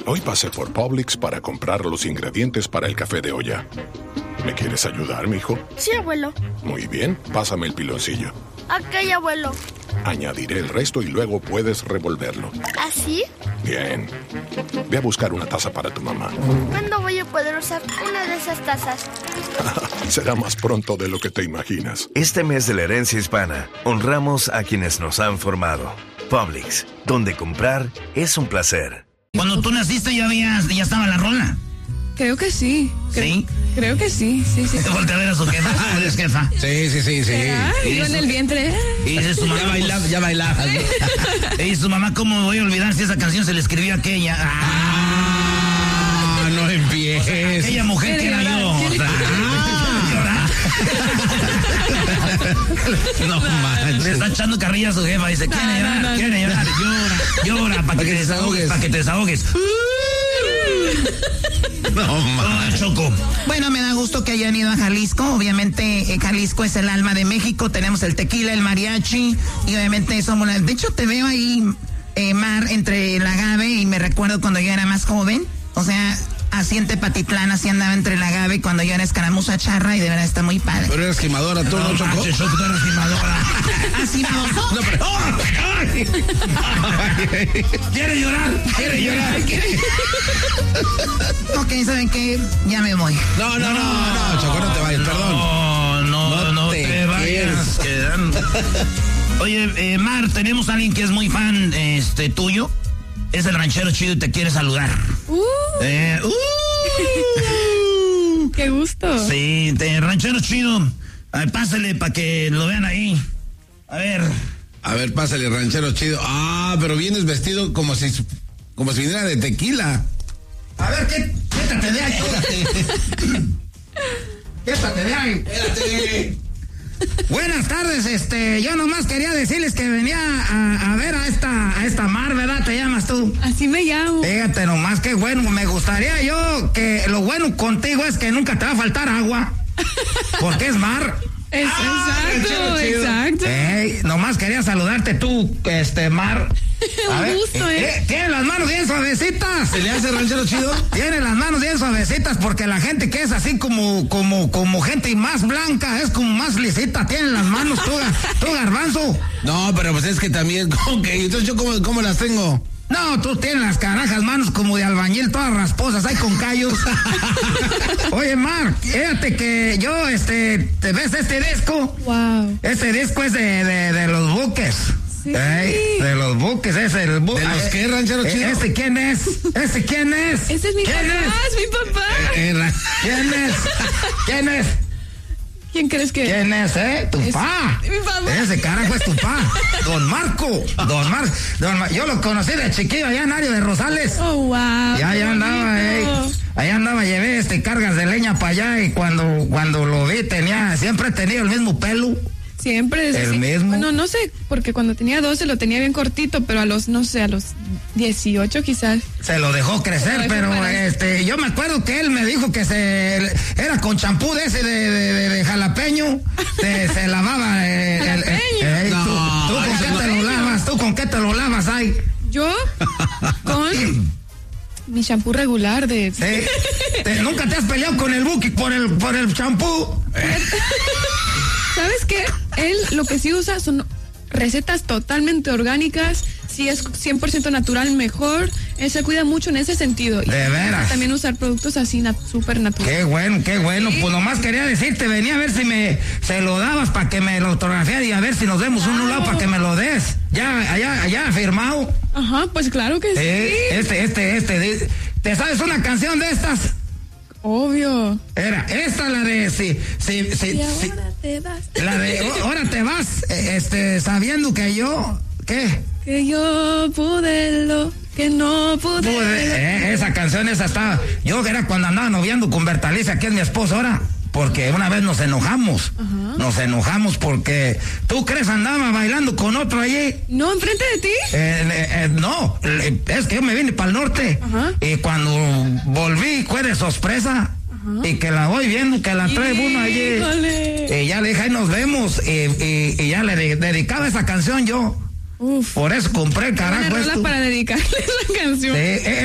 Hoy pasé por Publix para comprar los ingredientes para el café de olla. ¿Me quieres ayudar, mijo? Sí, abuelo. Muy bien, pásame el piloncillo. Ok, abuelo. Añadiré el resto y luego puedes revolverlo. ¿Así? Bien. Ve a buscar una taza para tu mamá. ¿Cuándo voy a poder usar una de esas tazas? Será más pronto de lo que te imaginas. Este mes de la herencia hispana, honramos a quienes nos han formado. Publix, donde comprar es un placer. Cuando tú naciste ya estaba la rola. Creo que sí. ¿Sí? Creo que sí. Voltea a ver a su jefa. ¿Eres jefa? Sí. Yo en el vientre. Y dice su mamá, Ya bailaba. Y su mamá, ¿cómo voy a olvidar si esa canción se le escribió a aquella? No empieces. Aquella mujer que era yo. No manches. Le está echando carrilla a su jefa. Dice, ¿quiere llorar? Llora, para que te desahogues. No manches. Choco. Bueno, me da gusto que hayan ido a Jalisco. Obviamente, Jalisco es el alma de México. Tenemos el tequila, el mariachi. Y obviamente somos de hecho, te veo ahí, Mar, entre el agave. Y me recuerdo cuando yo era más joven. O sea, así en Tepatitlán, así andaba entre el agave cuando yo era escaramuza charra. Y de verdad está muy padre. Pero eres gimadora, tú no, Choco. Choco, tú eres gimadora. ¿Así no? No, pero... ¿Quiere llorar? Ok, ¿saben qué? Ya me voy. No, Choco, no te vayas, perdón. No te vayas quedando. Oye, Mar, tenemos a alguien que es muy fan tuyo. Es el ranchero chido y te quiere saludar. ¡Qué gusto! Sí, ranchero chido. A ver, pásale para que lo vean ahí. A ver, pásale, ranchero chido. Pero vienes vestido como si viniera de tequila. A ver, quédate de ahí. Quédate de ahí. Espérate. Buenas tardes, yo nomás quería decirles que venía a ver a esta Mar, ¿verdad? ¿Te llamas tú? Así me llamo. Fíjate nomás, qué bueno, me gustaría yo que lo bueno contigo es que nunca te va a faltar agua, porque es Mar. Exacto. Nomás quería saludarte tú, Mar. Un gusto, Tiene las manos bien suavecitas. ¿Se le hace ranchero chido? Tiene las manos bien suavecitas porque la gente que es así como gente más blanca es como más lisita. Tiene las manos tú garbanzo. No, pero pues es que también, entonces yo cómo las tengo. No, tú tienes las carajas manos como de albañil, todas rasposas, ahí con callos. Oye, Mar, fíjate que yo, ¿te ves este disco? Wow. Este disco es de los Buques. Sí. De los Buques, es el buque. ¿De los qué, ranchero chido? ¿Ese quién es? Ese es mi papá, es mi papá. ¿Quién es? ¿Quién crees que ¿Quién es, Tu pa. Mi papá. Ese carajo es tu pa. Don Marco. Yo lo conocí de chiquillo allá en Área de Rosales. Oh, wow. Y allá andaba, allá andaba, llevé cargas de leña para allá y cuando lo vi siempre tenía el mismo pelo. Siempre es el mismo. Bueno, no sé, porque cuando tenía 12 lo tenía bien cortito, pero a los 18 quizás. Se lo dejó crecer, pero yo me acuerdo que él me dijo que era con champú de ese de jalapeño, se lavaba el ¿Tú con qué te lo lavas ahí? Yo con mi champú regular de... ¿Nunca te has peleado con el Buki por el champú? ¿Sabes qué? Él lo que sí usa son recetas totalmente orgánicas. Si es 100% natural, mejor. Él se cuida mucho en ese sentido. De veras. También usar productos así súper naturales. Qué bueno. Sí. Pues nomás quería decirte, venía a ver si se lo dabas para que me lo autografiara y a ver si nos vemos un lado para que me lo des. Ya firmado. Ajá, pues claro que sí. ¿Te sabes una canción de estas? Obvio. Era esta la de ahora te vas. La de ahora te vas, sabiendo que yo, ¿qué? Que yo pude lo que no pude. Esa canción estaba. Yo era cuando andaba noviando con Bertalicia, que es mi esposa ahora. Porque una vez nos enojamos. Ajá. Nos enojamos porque, ¿tú crees andaba bailando con otro allí? No, enfrente de ti. No, es que yo me vine para el norte. Ajá. Y cuando volví fue de sorpresa. Ajá. Y que la voy viendo, que la trae uno allí. Y ya le dije, ahí nos vemos. Y ya le dedicaba esa canción yo. Uf. Por eso compré el carajo. Para dedicarle la canción.